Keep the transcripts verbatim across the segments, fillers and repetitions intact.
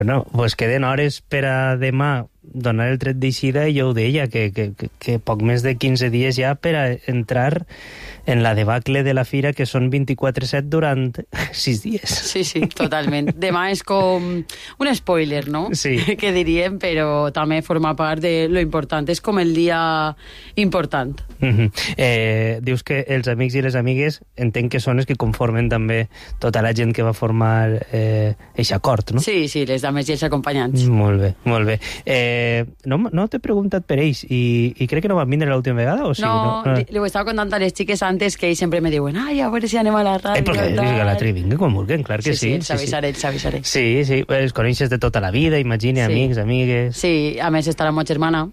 Bueno, pues queden hores per a demà donar el tret d'eixida i jo ho deia, que, que, que, que poc més de quinze dies ja per a entrar en la debacle de la fira, que són vint-i-quatre set durant sis dies. Sí, sí, totalment. Demà és com un spoiler, no? Sí. Que diríem, però també forma part de lo important. És com el dia important. Mm-hmm. eh, dius que els amics i les amigues entenc que són els que conformen també tota la gent que va formar eh, eixe acord, no? Sí, sí, les dames i els acompanyants. Molt bé, molt bé. Eh, no no t'he preguntat per ells i, i crec que no van vindre l'última vegada, o sí? No, no? li, li ho estava contant a les xiques antes, que ells sempre me diuen, ai, a veure si anem a la ràdio. Eh, perquè ells a l'altre vinga quan vulguin, clar que sí. Sí, sí, s'avisaré, s'avisaré. Sí, sí, els coneixes de tota la vida, imagina, Sí. amics, amigues... Sí, a més està la meva germana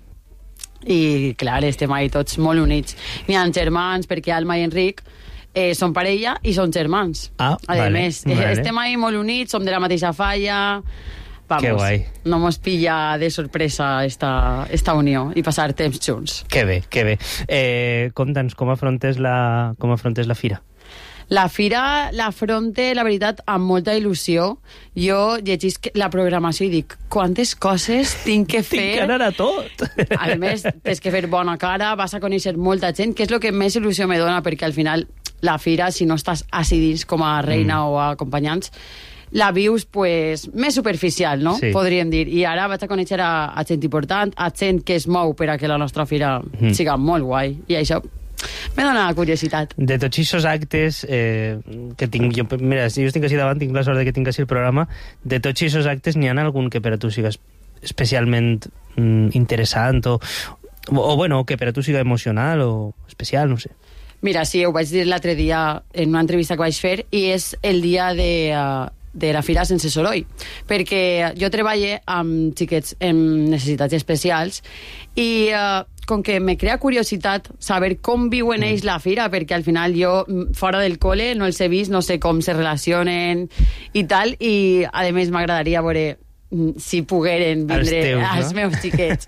i, clar, estem ahí tots molt units. N'hi ha germans, perquè Alma i Enric eh, són parella i són germans. Ah, a vale, més, eh, vale. estem ahí molt units, som de la mateixa falla... Vamos, Que guai. no mos pilla de sorpresa esta, esta unió i passar temps junts. Que bé, que bé. Eh, Conta'ns, com afrontes la, com afrontes la fira? La fira l'afronte, la veritat, amb molta il·lusió. Jo llegisc la programació i dic, quantes coses tinc que fer... Tinc que anar a tot! A més, tens que fer bona cara, vas a conèixer molta gent, que és el que més il·lusió me dona, perquè al final la fira, si no estàs així dins com a reina mm. o a acompanyants, la vius pues, més superficial, no? Sí. Podríem dir. I ara vaig a conèixer a, a gent important, a gent que es mou per a que la nostra fira mm. siga molt guai. I això me dona curiositat. De tots aquests actes eh, que tinc jo, mira, si jo estic així davant, tinc la sort de que tinc així el programa, de tots aquests actes n'hi ha algun que per a tu siga especialment mm, interessant o, o, o bueno, que per a tu siga emocional o especial, no sé. Mira, sí, ho vaig dir l'altre dia en una entrevista que vaig fer, i és el dia de... Uh, de la fira sense soroll, perquè jo treballo amb xiquets amb necessitats especials i eh, com que me crea curiositat saber com viuen ells la fira, perquè al final jo fora del cole no els he vist, no sé com se relacionen i tal, i a més m'agradaria veure si pogueren vindre teus, no? als meus xiquets.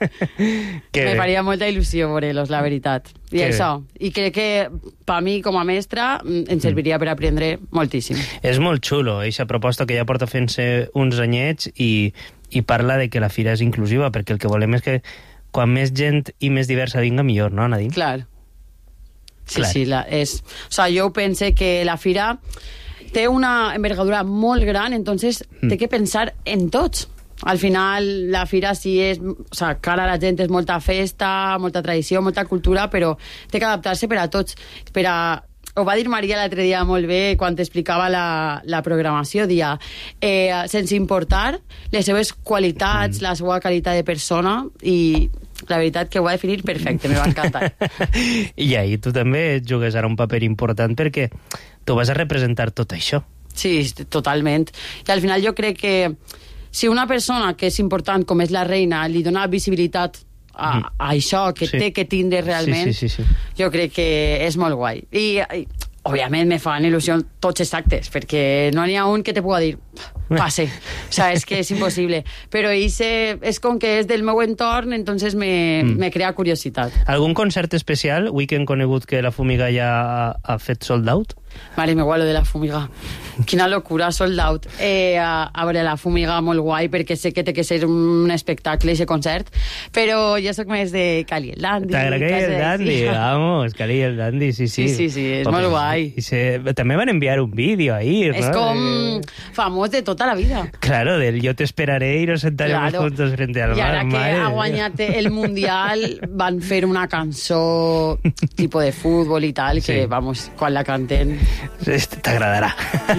Me faria molta il·lusió veure-los, la veritat. I que això. I crec que per mi, com a mestra, em serviria per aprendre moltíssim. És molt xulo, aquesta proposta que ja porta fent-se uns anyets i, i parla de que la fira és inclusiva, perquè el que volem és que quan més gent i més diversa vinga, millor, no, Nadine? Clar. Sí, Clar. sí, la, és... O sea, jo pense que la fira té una envergadura molt gran, entonces mm. té que pensar en tots. Al final, la fira sí és... O sea, cara a la gent és molta festa, molta tradició, molta cultura, però té que adaptar-se per a tots. Per a... Ho va dir Maria l'altre dia molt bé quan t'explicava la, la programació, dia, eh, sense importar les seves qualitats, mm. la seva qualitat de persona, i la veritat que ho va definir perfecte, me va encantar. I ahí tu també jugues ara un paper important perquè tu vas a representar tot això. Sí, totalment. I al final jo crec que si una persona que és important com és la reina li dona visibilitat a, a això que sí. té que tindre realment, sí, sí, sí, sí. jo crec que és molt guai. I, i òbviament me fan il·lusió tots els actes, perquè no n'hi ha un que te pugui dir passe, o sea, és que és impossible, però ese, és com que és del meu entorn, entonces me, mm. me crea curiositat. Algun concert especial? Avui que hem conegut que la Fumiga ja ha, ha fet sold out? Mare meva, lo de la Fumiga. Quina locura, sold out. Eh, a, a veure, la Fumiga molt guai, perquè sé que té que ser un espectacle, ese concert, però jo sóc més de Cali el Dandy. T'agrada Cali el Dandy, sí. Vamos, Cali el Dandy, sí, sí. Sí, sí, sí, és Porque, molt guai. I se, també van enviar un vídeo ahí, és ¿no? És com eh... famós de tota la vida. Claro, del yo te esperaré y nos sentaremos claro. juntos frente al mar. I ara que madre. ha guanyat el Mundial van fer una cançó tipo de fútbol i tal, que, sí. vamos, quan la canten... T'agradarà.